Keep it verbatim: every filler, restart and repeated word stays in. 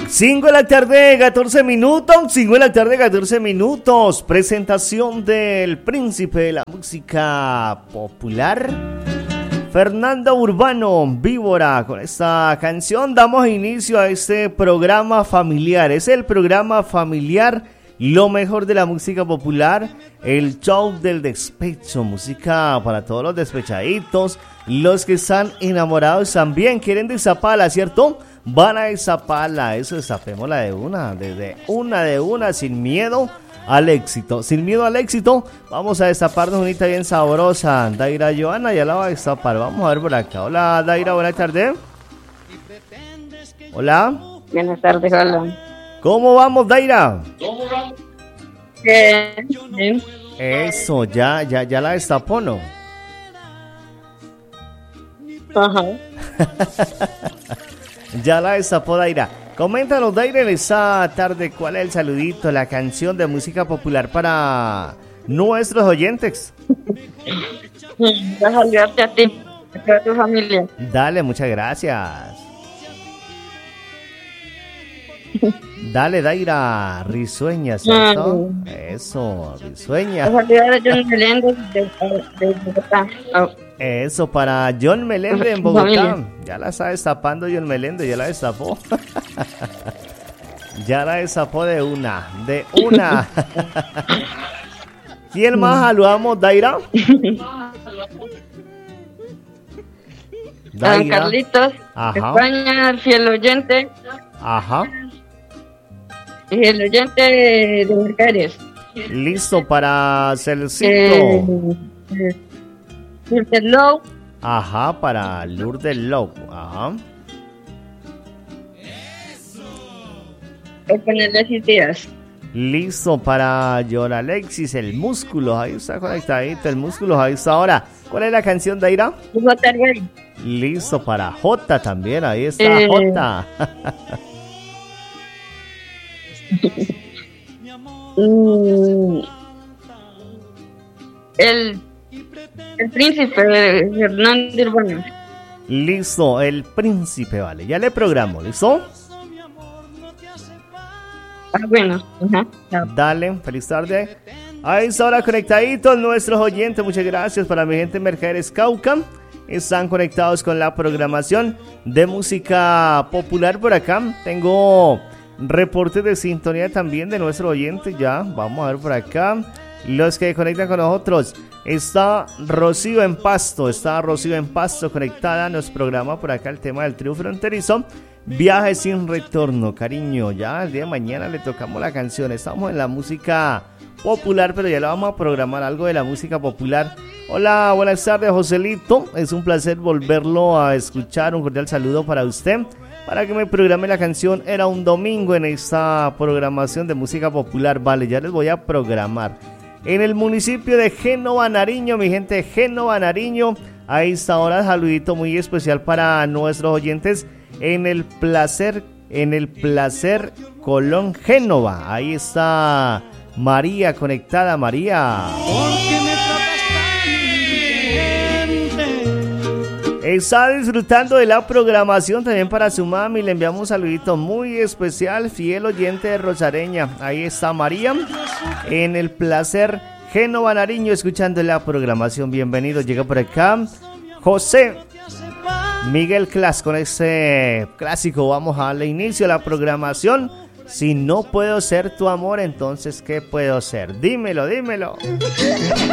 cinco de la tarde, catorce minutos. cinco de la tarde, catorce minutos. Presentación del príncipe de la música popular, Fernando Urbano, Víbora. Con esta canción damos inicio a este programa familiar. Es el programa familiar, lo mejor de la música popular, el show del despecho. Música para todos los despechaditos, los que están enamorados también quieren desaparla, ¿cierto? Van a desaparla, eso desapémosla de una, desde una de una, sin miedo al éxito. Sin miedo al éxito, vamos a destaparnos unita bien sabrosa. Daira Joana ya la va a destapar. Vamos a ver por acá. Hola Daira, buenas tardes. Hola. Buenas tardes, hola. ¿Cómo vamos, Daira? ¿Cómo vamos? Bien, bien. Eso, ya, ya, ya la destapó, ¿no? Ajá. Ya la destapó, Daira. Coméntanos, Daira, en esta tarde, ¿cuál es el saludito, la canción de música popular para nuestros oyentes? Voy a saludarte a ti, a toda tu familia. Dale, muchas gracias. Dale, Daira, risueña, ¿cierto? Mm. Eso, risueña. Voy a saludar a John Meléndez de, de Bogotá. Oh. Eso, para John Meléndez en Bogotá. Familia. Ya la está destapando John Meléndez, ya la destapó. Ya la destapó de una, de una. ¿Quién más saludamos, Daira? Daira. Carlitos, ajá. España, el fiel oyente. Ajá. Y el oyente de, de Mercaderes. Listo para Celcito. Eh, eh. Lourdes Low. Ajá, para Lourdes Low. Ajá. Voy a ponerle Alexis Díaz. Listo para John Alexis, el músculo. Ahí está conectadito, el músculo. Ahí está ahora. ¿Cuál es la canción, Daira? J. Rey. Listo para J también. Ahí está eh... J. mm, el El príncipe Fernando Urbano. Listo, el príncipe, vale. Ya le programo, ¿listo? Ah, bueno. Ajá. Dale, feliz tarde. Ahí está ahora conectaditos nuestros oyentes. Muchas gracias para mi gente Mercaderes Cauca. Están conectados con la programación de música popular por acá. Tengo reportes de sintonía también de nuestros oyentes. Ya, vamos a ver por acá. Los que conectan con nosotros. Está Rocío en Pasto, está Rocío en Pasto conectada. Nos programa por acá el tema del trío fronterizo. Viaje sin retorno, cariño. Ya el día de mañana le tocamos la canción. Estamos en la música popular, pero ya le vamos a programar algo de la música popular. Hola, buenas tardes, Joselito. Es un placer volverlo a escuchar. Un cordial saludo para usted. Para que me programe la canción. Era un domingo en esta programación de música popular. Vale, ya les voy a programar. En el municipio de Génova, Nariño, mi gente de Génova, Nariño. Ahí está ahora un saludito muy especial para nuestros oyentes en el placer, en el placer Colón, Génova. Ahí está María conectada, María. Porque me tratas tan bien. Está disfrutando de la programación también para su mami. Le enviamos un saludito muy especial, fiel oyente de Rosareña. Ahí está María en el placer Génova, Nariño, escuchando la programación. Bienvenido, llega por acá José Miguel Clas con ese clásico. Vamos a darle inicio a la programación. Si no puedo ser tu amor, entonces ¿qué puedo ser? Dímelo, dímelo.